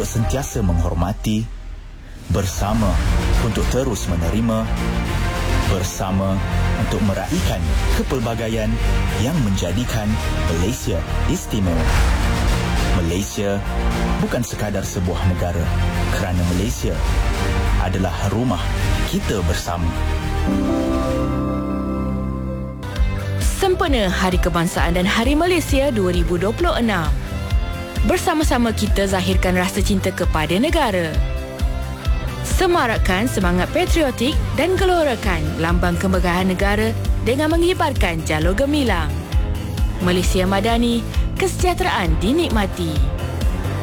untuk sentiasa menghormati, bersama untuk terus menerima, bersama untuk meraihkan kepelbagaian yang menjadikan Malaysia istimewa. Malaysia bukan sekadar sebuah negara, kerana Malaysia adalah rumah kita bersama. Sempena Hari Kebangsaan dan Hari Malaysia 2026. Bersama-sama kita zahirkan rasa cinta kepada negara. Semarakkan semangat patriotik dan gelorakan lambang kemegahan negara dengan mengibarkan jalur gemilang. Malaysia Madani, kesejahteraan dinikmati.